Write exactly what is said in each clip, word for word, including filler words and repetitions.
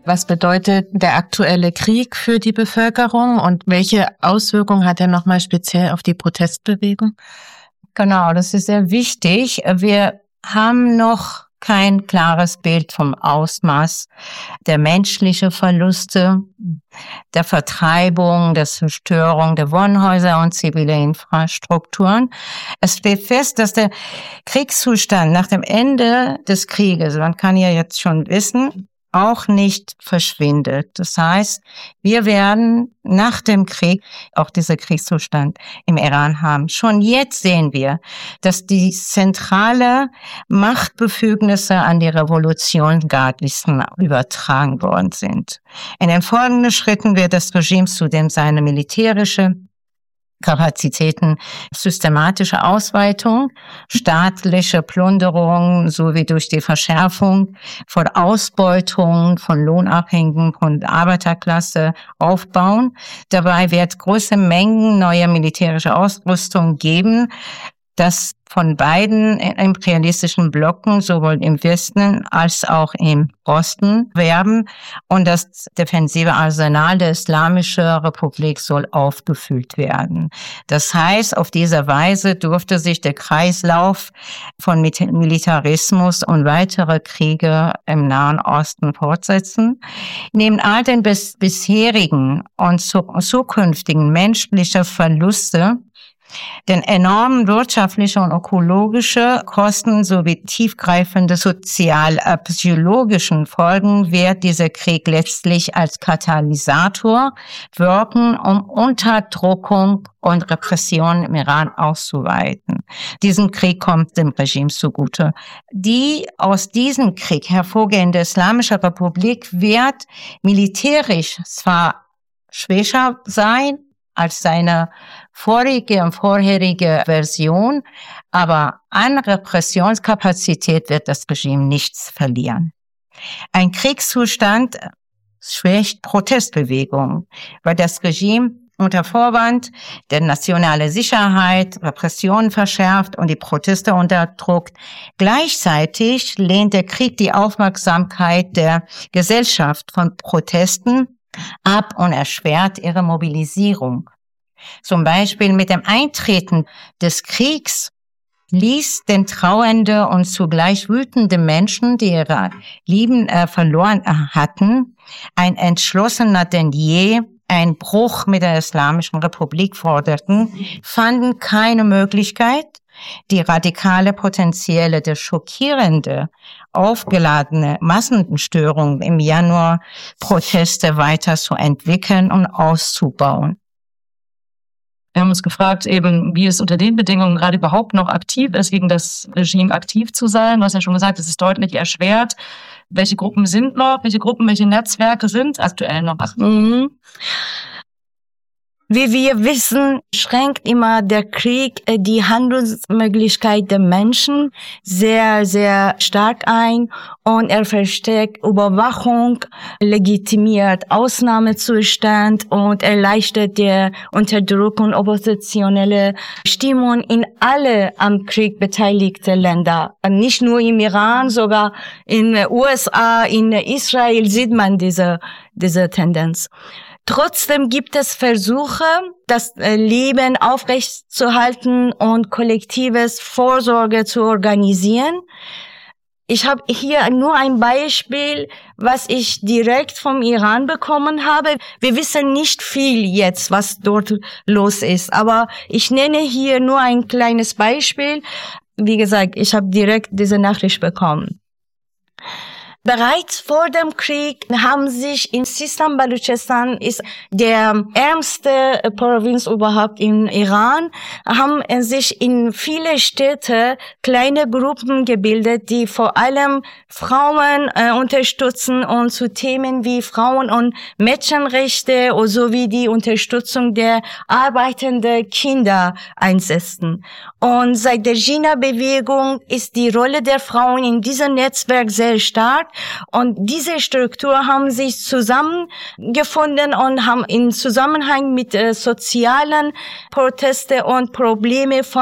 Was bedeutet der aktuelle Krieg für die Bevölkerung und welche Auswirkungen hat er nochmal speziell auf die Protestbewegung? Genau, das ist sehr wichtig. Wir haben noch kein klares Bild vom Ausmaß der menschlichen Verluste, der Vertreibung, der Zerstörung der Wohnhäuser und zivile Infrastrukturen. Es steht fest, dass der Kriegszustand nach dem Ende des Krieges, man kann ja jetzt schon wissen, auch nicht verschwindet. Das heißt, wir werden nach dem Krieg auch diesen Kriegszustand im Iran haben. Schon jetzt sehen wir, dass die zentrale Machtbefugnisse an die Revolutionsgardisten übertragen worden sind. In den folgenden Schritten wird das Regime zudem seine militärische Kapazitäten, systematische Ausweitung, staatliche Plünderung sowie durch die Verschärfung von Ausbeutung von Lohnabhängigen und Arbeiterklasse aufbauen. Dabei wird große Mengen neuer militärischer Ausrüstung geben, das von beiden imperialistischen Blocken, sowohl im Westen als auch im Osten, werben. Und das defensive Arsenal der Islamischen Republik soll aufgefüllt werden. Das heißt, auf diese Weise durfte sich der Kreislauf von Militarismus und weitere Kriege im Nahen Osten fortsetzen. Neben all den bis bisherigen und zukünftigen menschlichen Verluste, den enormen wirtschaftlichen und ökologischen Kosten sowie tiefgreifende sozial-psychologischen Folgen wird dieser Krieg letztlich als Katalysator wirken, um Unterdrückung und Repression im Iran auszuweiten. Diesen Krieg kommt dem Regime zugute. Die aus diesem Krieg hervorgehende Islamische Republik wird militärisch zwar schwächer sein als seine vorige und vorherige Version, aber an Repressionskapazität wird das Regime nichts verlieren. Ein Kriegszustand schwächt Protestbewegung, weil das Regime unter Vorwand der nationalen Sicherheit Repressionen verschärft und die Proteste unterdrückt. Gleichzeitig lehnt der Krieg die Aufmerksamkeit der Gesellschaft von Protesten ab und erschwert ihre Mobilisierung. Zum Beispiel mit dem Eintreten des Kriegs ließ den trauernde und zugleich wütende Menschen, die ihre Lieben äh, verloren hatten, ein entschlossener denn je einen Bruch mit der Islamischen Republik forderten, fanden keine Möglichkeit, die radikale Potenziale der schockierende, aufgeladene Massenstörung im Januar Proteste weiter zu entwickeln und auszubauen. Wir haben uns gefragt, eben, wie es unter den Bedingungen gerade überhaupt noch aktiv ist, gegen das Regime aktiv zu sein. Du hast ja schon gesagt, es ist deutlich erschwert. Welche Gruppen sind noch, welche Gruppen, welche Netzwerke sind aktuell noch? Mhm. Wie wir wissen, schränkt immer der Krieg die Handlungsmöglichkeit der Menschen sehr, sehr stark ein und er verstärkt Überwachung, legitimiert Ausnahmezustand und erleichtert die Unterdrückung oppositionelle Stimmung in alle am Krieg beteiligten Länder. Nicht nur im Iran, sogar in den U S A, in Israel sieht man diese, diese Tendenz. Trotzdem gibt es Versuche, das Leben aufrechtzuerhalten und kollektives Vorsorge zu organisieren. Ich habe hier nur ein Beispiel, was ich direkt vom Iran bekommen habe. Wir wissen nicht viel jetzt, was dort los ist, aber ich nenne hier nur ein kleines Beispiel. Wie gesagt, ich habe direkt diese Nachricht bekommen. Bereits vor dem Krieg haben sich in Sistan Baluchistan, ist der ärmste Provinz überhaupt im Iran, haben sich in viele Städte kleine Gruppen gebildet, die vor allem Frauen äh, unterstützen und zu Themen wie Frauen- und Mädchenrechte sowie die Unterstützung der arbeitenden Kinder einsetzen. Und seit der Jina-Bewegung ist die Rolle der Frauen in diesem Netzwerk sehr stark. Und diese Struktur haben sich zusammengefunden und haben in Zusammenhang mit äh, sozialen Proteste und Probleme von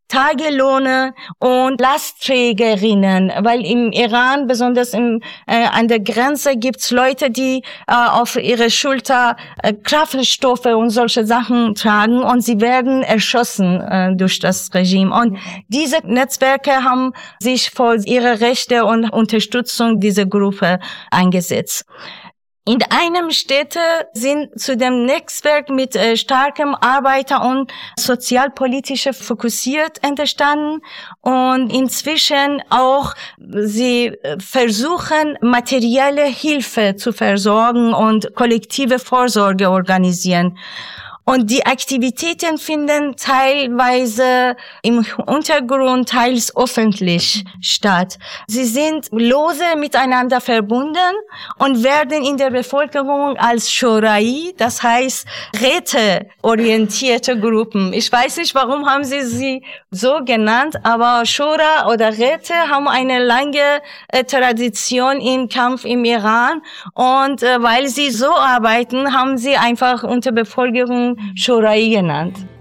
Tagelöhne und Lastträgerinnen, weil im Iran, besonders im, äh, an der Grenze, gibt's Leute, die äh, auf ihre Schulter äh, Kraftstoffe und solche Sachen tragen und sie werden erschossen äh, durch das Regime. Und diese Netzwerke haben sich für ihre Rechte und Unterstützung dieser Gruppe eingesetzt. In einem Städte sind zu dem Netzwerk mit äh, starkem Arbeiter- und sozialpolitische fokussiert entstanden und inzwischen auch sie versuchen, materielle Hilfe zu versorgen und kollektive Vorsorge organisieren. Und die Aktivitäten finden teilweise im Untergrund, teils öffentlich statt. Sie sind lose miteinander verbunden und werden in der Bevölkerung als Shorai, das heißt räteorientierte Gruppen. Ich weiß nicht, warum haben sie sie so genannt, aber Shura oder Räte haben eine lange äh, Tradition im Kampf im Iran. Und äh, weil sie so arbeiten, haben sie einfach unter Bevölkerung Shorai genannt.